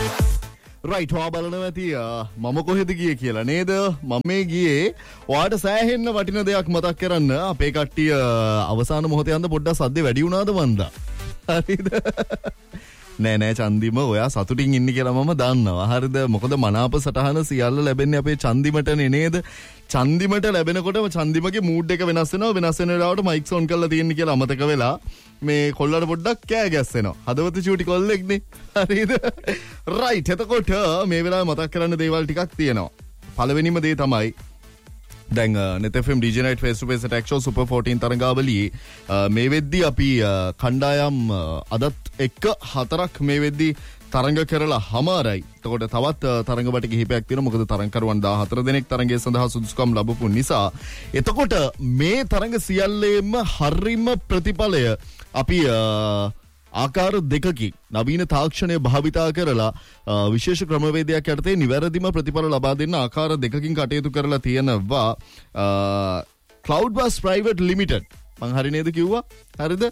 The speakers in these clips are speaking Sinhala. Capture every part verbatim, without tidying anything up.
රයිට් ඔයා බලනවා ඇති මම කොහෙද ගියේ කියලා නේද? මම මේ ගියේ ඔයාට සෑහෙන්න වටින දෙයක් මතක් කරන්න. අපේ කට්ටිය අවසාන මොහොතේ යන්න පොඩ්ඩක් සද්දේ වැඩි වුණාද වන්දා? හරිද? නෑ නෑ චන්දිම ඔයා සතුටින් ඉන්නේ කියලා මම දන්නවා. හරිද? මොකද මනාප සටහන සියල්ල ලැබෙන්නේ අපේ චන්දිමටනේ නේද? චන්දිමට ලැබෙනකොටම චන්දිමගේ මූඩ් එක වෙනස් වෙනවා. වෙනස් වෙන වෙලාවට මයික්ස් ඔන් කරලා තියෙන්නේ කියලා අමතක වෙලා මේ කොල්ලට පොඩ්ඩක් කෑ ගැස්සෙනවා. හදවත චූටි කොල්ලෙක්නේ. හරිද? රයිට්. එතකොට මේ වෙලාවේ මතක් කරන්න දේවල් ටිකක් තියෙනවා. පළවෙනිම දේ තමයි දැන් net F M D J Night face to face attack show super fourteen තරඟාවලියේ මේ වෙද්දී අපි කණ්ඩායම් අදත් එක්ක හතරක් මේ වෙද්දී තරඟ කරලා හමාරයි. එතකොට තවත් තරඟ බට කිහිපයක් තියෙනවා. මොකද තරඟකරුවන් දාහතර දෙනෙක් තරඟය සඳහා සුදුසුකම් ලැබපු නිසා. එතකොට මේ තරඟ සියල්ලේම හරිම ප්‍රතිඵලය අපි ආකාර දෙකකින් නවීන තාක්ෂණය භාවිතා කරලා විශේෂ ක්‍රමවේදයක් යටතේ නිවැරදිම ප්‍රතිඵල ලබා දෙන්න ආකාර දෙකකින් කටයුතු කරලා තියෙනවා. Cloudbus Private Limited මං හරි නේද කිව්වා? හරිද?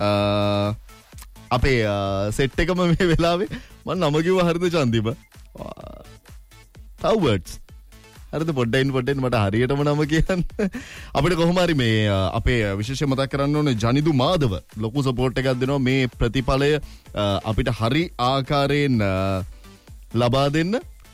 අපේ සෙට් එකම මේ වෙලාවේ මම නම කිව්වා හරිද චන්දිම? Cloudbus හරිද? පොඩ්ඩයින් පොඩ්ඩෙන් මට හරියටම නම කියන්න. අපිට කොහොම හරි මේ අපේ විශේෂ මතක් කරන්න ඕනේ ජනිදු මාදව ලොකු සපෝට් එකක් දෙනවා මේ ප්‍රතිඵලය අපිට හරි ආකාරයෙන් ලබා දෙන්න.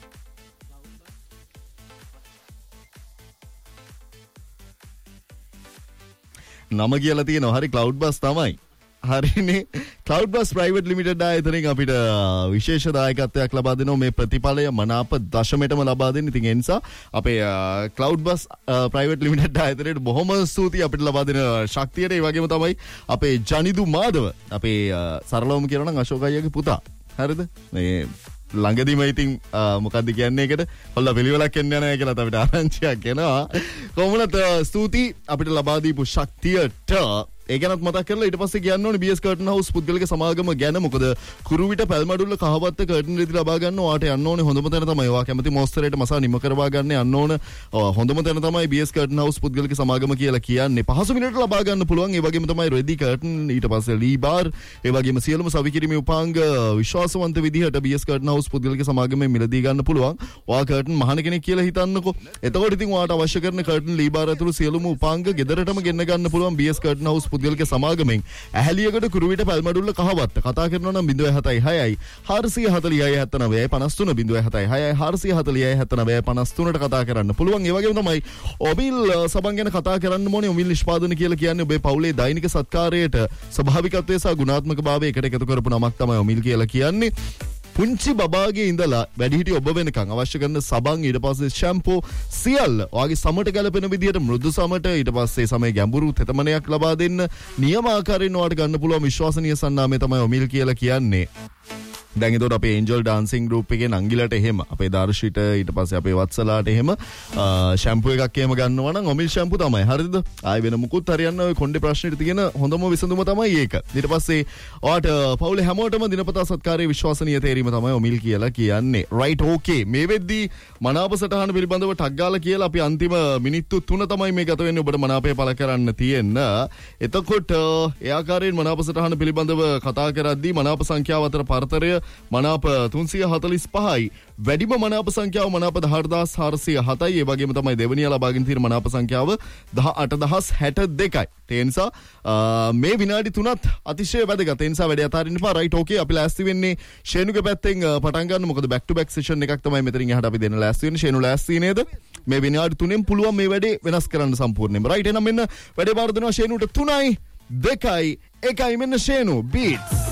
නම කියලා තියෙනවා හරි Cloudbus තමයි. හරිනේ. Cloudbus Private Limited ආයතනයෙන් අපිට විශේෂ දායකත්වයක් ලබා දෙනවා මේ ප්‍රතිඵලය මනාප දශමයටම ලබා දෙන්න. ඉතින් ඒ නිසා අපේ Cloudbus Private Limited ආයතනයට බොහොම ස්තුතියි අපිට ලබා දෙන ශක්තියට. ඒ වගේම තමයි අපේ ජනිදු මාදව අපේ සරලවම කියනවා නම් අශෝක අයියාගේ පුතා. හරිද? මේ ළඟදිම ඉතින් මොකද්ද කියන්නේ ඒකට හොල්ලා පිළිවෙලක් එන්න යනවා කියලා අපිට ආරංචියක් එනවා. කොහොමද ස්තුතියි අපිට ලබා දීපු ශක්තියට. ඒ ගැනත් මතක් කරලා ඊට පස්සේ කියන්න ඕනේ B S Curtain House පුද්ගලික සමාගම ගැන. මොකද කුරුවිට පැල්මඩුල්ල කහවත්ත කර්ටන් රීති ලබා ගන්න ඔයාට යන්න ඕනේ හොඳම තැන තමයි. ඔයා කැමති මොස්තරේට මසා නිම කරවා ගන්න යන්න ඕන හොඳම තැන තමයි B S Curtain House පුද්ගලික සමාගම කියලා කියන්නේ. පහසු මිනිත්ත ලබා ගන්න පුළුවන්. ඒ වගේම තමයි රෙදි කර්ටන් ඊට පස්සේ ලී බාර් ඒ වගේම සියලුම සවිකිරීමේ උපාංග විශ්වාසවන්ත විදිහට B S Curtain House පුද්ගලික සමාගමේ මිලදී ගන්න පුළුවන්. ඔයා කර්ටන් මහන කෙනෙක් කියලා හිතන්නකෝ. එතකොට ඉතින් ඔයාට අවශ්‍ය කරන කර්ටන් ලී බාර් ඇතුළු සියලුම උපාංග ගෙදරටම ගෙන්න ගන්න පුළුවන් B S Curtain House පුද්ගලික සමාගමෙන්. ඇහැලියකට කුරුවිට පැල්මඩුල්ල කහවත්ත කතා කරනවා නම් zero seven six six four four zero seven nine five three zero seven six six four four zero seven nine five three ට කතා කරන්න පුළුවන්. ඒ වගේම තමයි ඔබිල් සබන් ගැන කතා කරන්න ඕනේ. ඔබිල් නිෂ්පාදන කියලා කියන්නේ ඔබේ පවුලේ දෛනික සත්කාරයට ස්වභාවිකත්වය සහ ගුණාත්මක භාවය එකට එකතු කරපු නමක් තමයි ඔබිල් කියලා කියන්නේ. පුංචි බබාගේ ඉඳලා වැඩිහිටි ඔබ වෙනකන් අවශ්‍ය කරන සබන් ඊට පස්සේ ෂැම්පෝ සියල්ල ඔයාගේ සමට ගැලපෙන විදිහට මෘදු සමට ඊට පස්සේ සමේ ගැඹුරු තෙතමනයක් ලබා දෙන්න නියම ආකාරයෙන් ඔයාලට ගන්න පුළුවන් විශ්වාසනීය සන්නාමය තමයි ඔමිල් කියලා කියන්නේ. දැන් ඒතකොට අපේ ඒන්ජල් ඩාන්සින් ගෲප් එකේ නංගිලට එහෙම අපේ දර්ශිට ඊට පස්සේ අපේ වත්සලාට එහෙම ෂැම්පූ එකක් එහෙම ගන්නවා නම් ඔමිල් ෂැම්පූ තමයි. හරිද? ආයි වෙන මුකුත් හරියන්නේ ඔය කොණ්ඩේ ප්‍රශ්නෙට තියෙන හොඳම විසඳුම තමයි ඒක. ඊට පස්සේ ඔයාට පවුලේ හැමෝටම දිනපතා සත්කාරයේ විශ්වාසනීය තේරීම තමයි ඔමිල් කියලා කියන්නේ. රයිට් ඕකේ. මේ වෙද්දී මනාප සටහන පිළිබඳව ටක් ගාලා කියලා අපි අන්තිම මිනිත්තු තුන තමයි මේ ගත වෙන්නේ ඔබට මනාපය පළ කරන්න තියෙන. එතකොට ඒ ආකාරයෙන් මනාප සටහන පිළිබඳව කතා කරද්දී මනාප සංඛ්‍යාව අතර පරතරය මනාප තුන්සිය හතළිස් පහයි. වැඩිම මනාප සංඛ්‍යාව මනාප දහඅට හාරසිය හතයි. ඒ වගේම තමයි දෙවෙනිය ලබාගෙන තියෙන මනාප සංඛ්‍යාව දහඅට හැට දෙකයි. ඒ නිසා මේ විනාඩි තුනත් අතිශය වැදගත්. ඒ නිසා වැඩි අතාරින්න එපා. රයිට් ඕකේ. අපි ලෑස්ති වෙන්නේ ෂේනුගේ පැත්තෙන් පටන් ගන්න. මොකද බෑක් ටු බෑක් සෙෂන් එකක් තමයි මෙතනින් එහාට අපි දෙන්න ලෑස්ති වෙන්නේ. ෂේනු ලෑස්ති නේද? මේ විනාඩි තුනෙන් පුළුවන් මේ වැඩේ වෙනස් කරන්න සම්පූර්ණයෙන්ම. රයිට් එහෙනම් මෙන්න වැඩේ බාර දෙනවා ෂේනුට තුනයි දෙකයි එකයි මෙන්න ෂේනු බීට්ස්.